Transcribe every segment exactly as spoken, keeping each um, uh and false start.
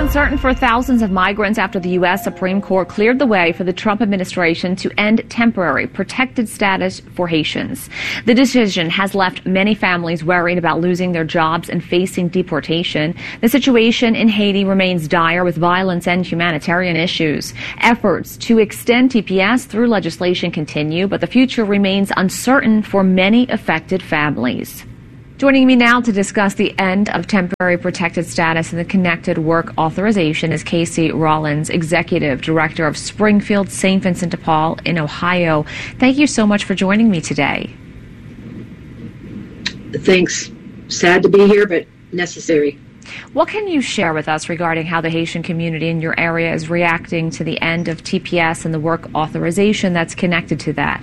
uncertain for thousands of migrants after the U S Supreme Court cleared the way for the Trump administration to end temporary protected status for Haitians. The decision has left many families worried about losing their jobs and facing deportation. The situation in Haiti remains dire with violence and humanitarian issues. Efforts to extend T P S through legislation continue, but the future remains uncertain for many affected families. Joining me now to discuss the end of temporary protected status and the connected work authorization is Casey Rollins, Executive Director of Springfield Saint Vincent de Paul in Ohio. Thank you so much for joining me today. Thanks. Sad to be here, but necessary. What can you share with us regarding how the Haitian community in your area is reacting to the end of T P S and the work authorization that's connected to that?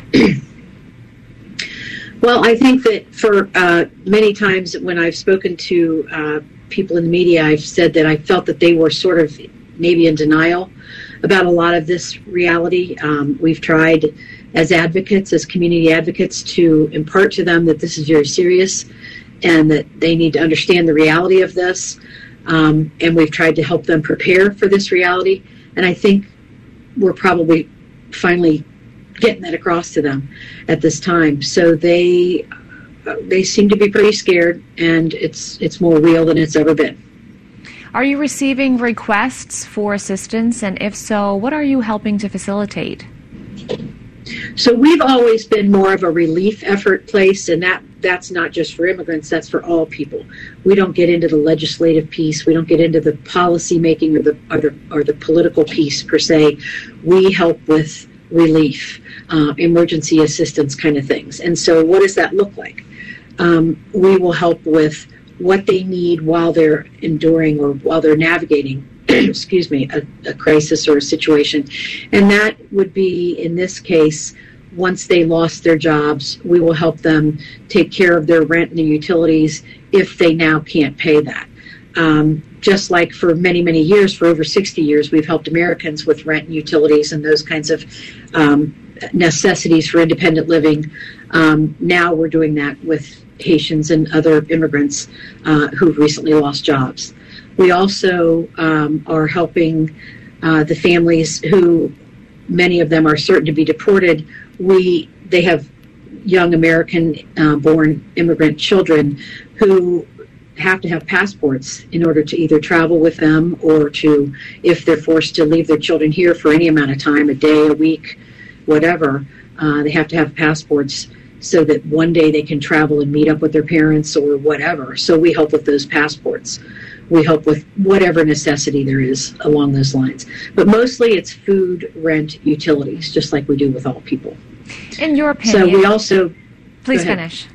Well, I think that for uh, many times when I've spoken to uh, people in the media, I've said that I felt that they were sort of maybe in denial about a lot of this reality. Um, we've tried as advocates, as community advocates, to impart to them that this is very serious and that they need to understand the reality of this. Um, and we've tried to help them prepare for this reality. And I think we're probably finally getting that across to them at this time. So they uh, they seem to be pretty scared, and it's it's more real than it's ever been. Are you receiving requests for assistance? And if so, what are you helping to facilitate? So we've always been more of a relief effort place, and that that's not just for immigrants, that's for all people. We don't get into the legislative piece. We don't get into the policy making or the or the, or the political piece per se. We help with relief, uh, emergency assistance kind of things. And so what does that look like? Um, we will help with what they need while they're enduring or while they're navigating, excuse me, a, a crisis or a situation. And that would be, in this case, once they lost their jobs, we will help them take care of their rent and their utilities if they now can't pay that. Um, just like for many, many years, for over sixty years, we've helped Americans with rent and utilities and those kinds of um, necessities for independent living. Um, now we're doing that with Haitians and other immigrants uh, who've recently lost jobs. We also um, are helping uh, the families who, many of them are certain to be deported. We they have young American-born uh, immigrant children who have to have passports in order to either travel with them or to, if they're forced to leave their children here for any amount of time, a day, a week, whatever, uh, they have to have passports so that one day they can travel and meet up with their parents or whatever. So we help with those passports. We help with whatever necessity there is along those lines. But mostly it's food, rent, utilities, just like we do with all people. In your opinion. So we also... Please finish.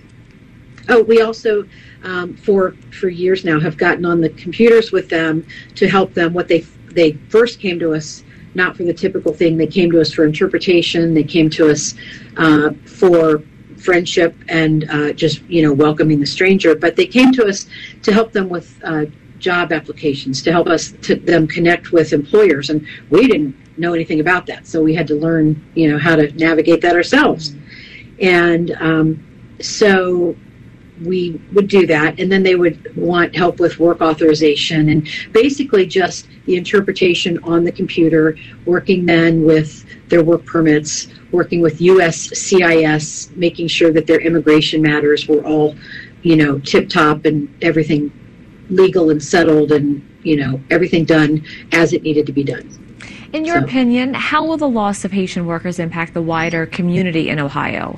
Oh, we also... Um, for for years now have gotten on the computers with them to help them. What they they first came to us not for the typical thing. They came to us for interpretation. They came to us uh, for friendship and uh, just you know welcoming the stranger. But they came to us to help them with uh, job applications, to help us to them connect with employers, and we didn't know anything about that, so we had to learn you know how to navigate that ourselves. And um, so. We would do that, and then they would want help with work authorization and basically just the interpretation on the computer, working then with their work permits, working with U S C I S, making sure that their immigration matters were all, you know, tip-top and everything legal and settled and, you know, everything done as it needed to be done. In your so. opinion, how will the loss of Haitian workers impact the wider community in Ohio?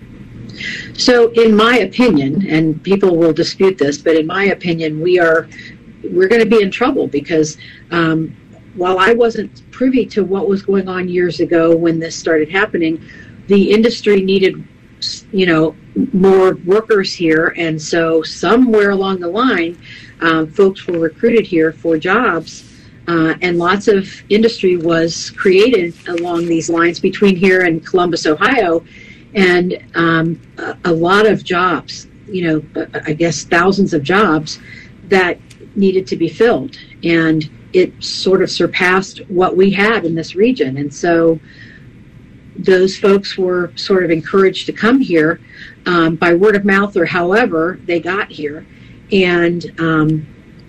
So in my opinion, and people will dispute this, but in my opinion, we are, we're going to be in trouble because um, while I wasn't privy to what was going on years ago when this started happening, the industry needed, you know, more workers here. And so somewhere along the line, um, folks were recruited here for jobs. Uh, and lots of industry was created along these lines between here and Columbus, Ohio. And um, a, a lot of jobs, you know, I guess thousands of jobs that needed to be filled. And it sort of surpassed what we had in this region. And so those folks were sort of encouraged to come here um, by word of mouth or however they got here. And um,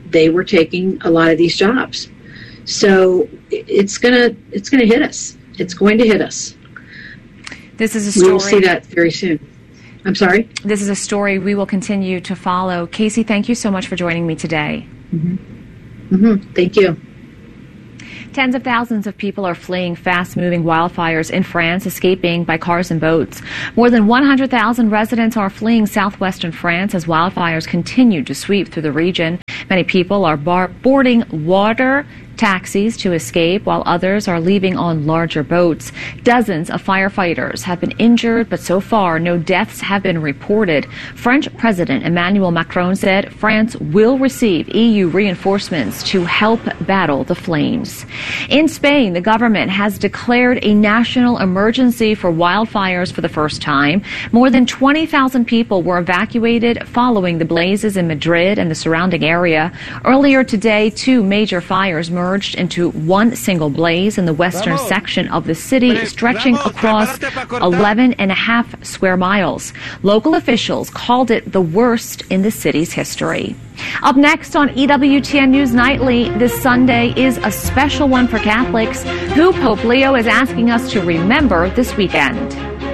they were taking a lot of these jobs. So it's gonna it's gonna hit us. It's going to hit us. This is a story. We will see that very soon. I'm sorry? This is a story we will continue to follow. Casey, thank you so much for joining me today. Mm-hmm. Mm-hmm. Thank you. Tens of thousands of people are fleeing fast-moving wildfires in France, escaping by cars and boats. More than one hundred thousand residents are fleeing southwestern France as wildfires continue to sweep through the region. Many people are bar- boarding water taxis to escape, while others are leaving on larger boats. Dozens of firefighters have been injured, but so far no deaths have been reported. French President Emmanuel Macron said France will receive E U reinforcements to help battle the flames. In Spain, the government has declared a national emergency for wildfires for the first time. More than twenty thousand people were evacuated following the blazes in Madrid and the surrounding area. Earlier today, two major fires merged into one single blaze in the western section of the city, stretching across eleven and a half square miles. Local officials called it the worst in the city's history. Up next on E W T N News Nightly, this Sunday is a special one for Catholics, who Pope Leo is asking us to remember this weekend.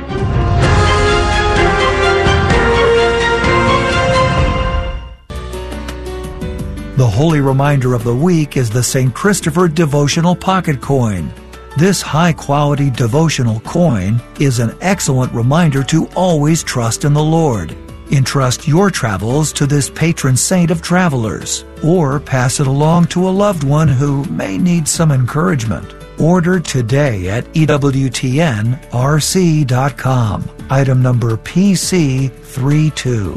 The holy reminder of the week is the Saint Christopher Devotional Pocket Coin. This high-quality devotional coin is an excellent reminder to always trust in the Lord. Entrust your travels to this patron saint of travelers, or pass it along to a loved one who may need some encouragement. Order today at E W T N R C dot com. Item number P C thirty-two.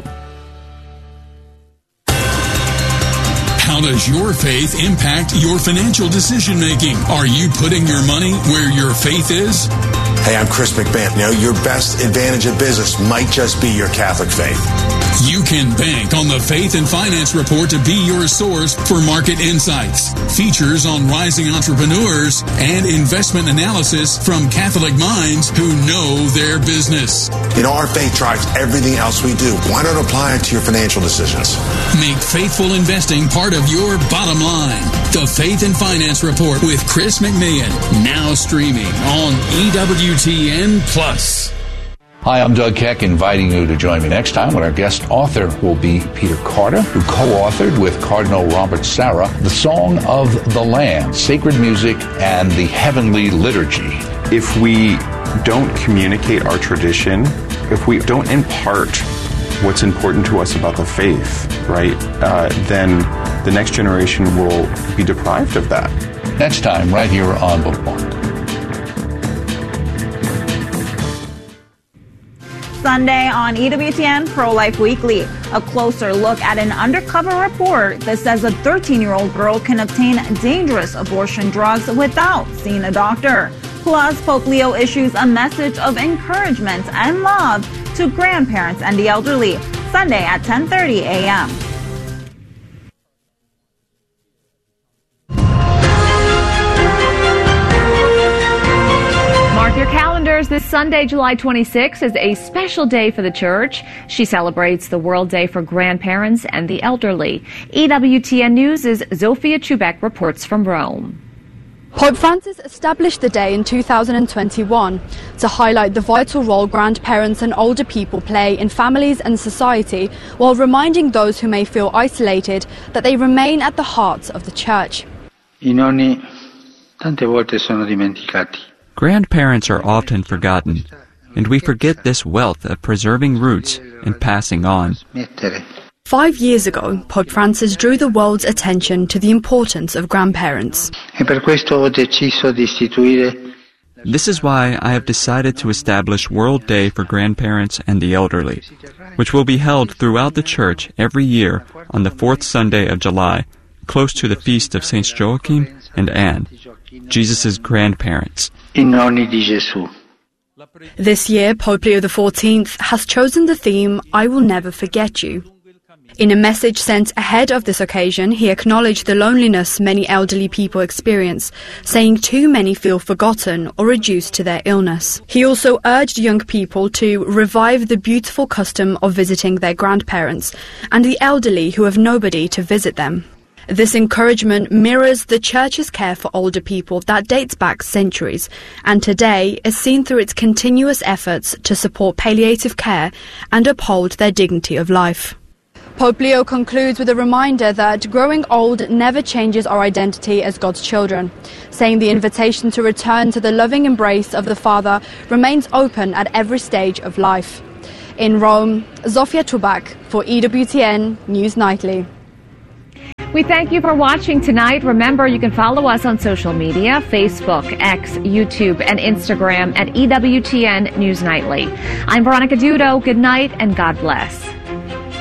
How does your faith impact your financial decision-making? Are you putting your money where your faith is? Hey, I'm Chris McMahon. Now, your best advantage in business might just be your Catholic faith. You can bank on the Faith and Finance Report to be your source for market insights, features on rising entrepreneurs, and investment analysis from Catholic minds who know their business. You know, our faith drives everything else we do. Why not apply it to your financial decisions? Make faithful investing part of your bottom line. The Faith and Finance Report with Chris McMahon, now streaming on E W T N Plus. Hi, I'm Doug Keck, inviting you to join me next time when our guest author will be Peter Carter, who co-authored with Cardinal Robert Sarah The Song of the Land, Sacred Music and the Heavenly Liturgy. If we don't communicate our tradition, if we don't impart what's important to us about the faith, right, uh, then the next generation will be deprived of that. Next time, right here on Bookmark. Sunday on E W T N Pro-Life Weekly, a closer look at an undercover report that says a thirteen-year-old girl can obtain dangerous abortion drugs without seeing a doctor. Plus, Pope Leo issues a message of encouragement and love to grandparents and the elderly, Sunday at ten thirty a.m. Mark your calendars. This Sunday, July twenty-sixth, is a special day for the Church. She celebrates the World Day for Grandparents and the Elderly. E W T N News' Zofia Chubek reports from Rome. Pope Francis established the day in two thousand twenty-one to highlight the vital role grandparents and older people play in families and society, while reminding those who may feel isolated that they remain at the heart of the Church. I nonni tante volte sono dimenticati. Grandparents are often forgotten, and we forget this wealth of preserving roots and passing on. Five years ago, Pope Francis drew the world's attention to the importance of grandparents. This is why I have decided to establish World Day for Grandparents and the Elderly, which will be held throughout the Church every year on the fourth Sunday of July, close to the feast of Saints Joachim and Anne, Jesus' grandparents. This year, Pope Leo the fourteenth has chosen the theme, I Will Never Forget You. In a message sent ahead of this occasion, he acknowledged the loneliness many elderly people experience, saying too many feel forgotten or reduced to their illness. He also urged young people to revive the beautiful custom of visiting their grandparents and the elderly who have nobody to visit them. This encouragement mirrors the Church's care for older people that dates back centuries, and today is seen through its continuous efforts to support palliative care and uphold their dignity of life. Pope Leo concludes with a reminder that growing old never changes our identity as God's children, saying the invitation to return to the loving embrace of the Father remains open at every stage of life. In Rome, Zofia Tubak for E W T N News Nightly. We thank you for watching tonight. Remember, you can follow us on social media, Facebook, X, YouTube, and Instagram at E W T N News Nightly. I'm Veronica Dudo. Good night and God bless.